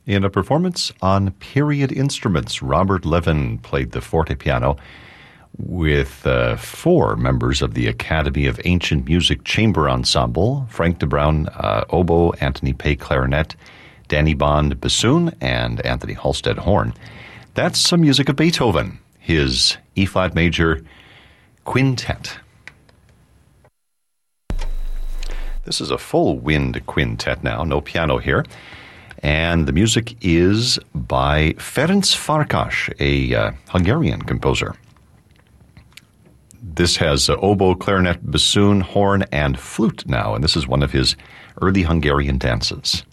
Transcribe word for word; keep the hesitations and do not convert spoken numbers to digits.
In a performance on period instruments, Robert Levin played the fortepiano with uh, four members of the Academy of Ancient Music Chamber Ensemble: Frank de Bruin, uh, oboe, Anthony Pay, clarinet, Danny Bond, bassoon, and Anthony Halstead, horn. That's some music of Beethoven, his E-flat major quintet. This is a full wind quintet now, no piano here. And the music is by Ferenc Farkas, a uh, Hungarian composer. This has uh, oboe, clarinet, bassoon, horn, and flute now, and this is one of his early Hungarian dances.